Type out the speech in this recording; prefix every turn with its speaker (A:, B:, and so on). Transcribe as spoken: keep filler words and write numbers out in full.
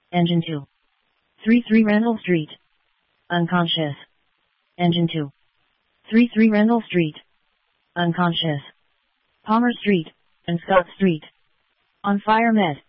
A: Engine two. three three Randall Street. Unconscious. Engine two. three three Randall Street. Unconscious. Palmer Street and Scott Street. On fire med.